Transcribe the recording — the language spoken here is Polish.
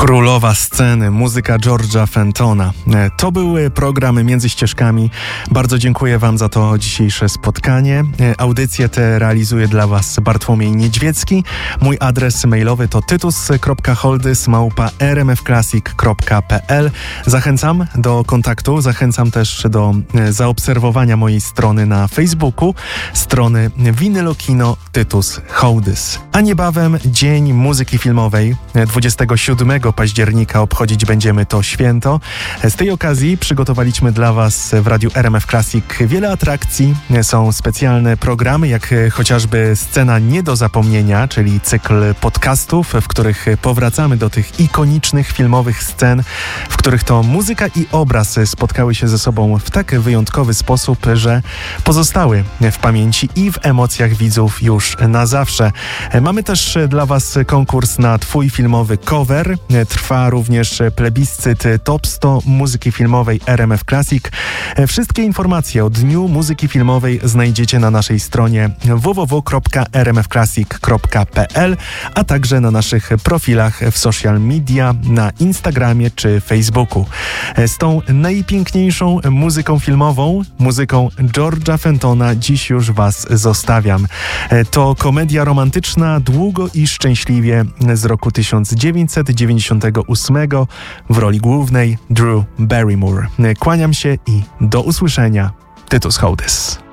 Królowa sceny, muzyka George'a Fentona. To był program Między Ścieżkami. Bardzo dziękuję Wam za to dzisiejsze spotkanie. Audycję tę realizuje dla Was Bartłomiej Niedźwiecki. Mój adres mailowy to tytus.holdys@rmfclassic.pl. Zachęcam do kontaktu, zachęcam też do zaobserwowania mojej strony na Facebooku, strony Winylokino Tytus Holdys. A niebawem Dzień Muzyki Filmowej. 27 października obchodzić będziemy to święto. Z tej okazji przygotowaliśmy dla Was w Radiu RMF Classic wiele atrakcji. Są specjalne programy, jak chociażby Scena nie do zapomnienia, czyli cykl podcastów, w których powracamy do tych ikonicznych filmowych scen, w których to muzyka i obraz spotkały się ze sobą w tak wyjątkowy sposób, że pozostały w pamięci i w emocjach widzów już na zawsze. Mamy też dla Was konkurs na Twój filmowy cover. Trwa również plebiscyt Top 100 muzyki filmowej RMF Classic. Wszystkie informacje o Dniu Muzyki Filmowej znajdziecie na naszej stronie www.rmfclassic.pl, a także na naszych profilach w social media, na Instagramie czy Facebooku. Z tą najpiękniejszą muzyką filmową, muzyką George'a Fentona, dziś już Was zostawiam. To komedia romantyczna Długo i szczęśliwie z roku 1998 w roli głównej Drew Barrymore. Kłaniam się i do usłyszenia. Tytus Holdys.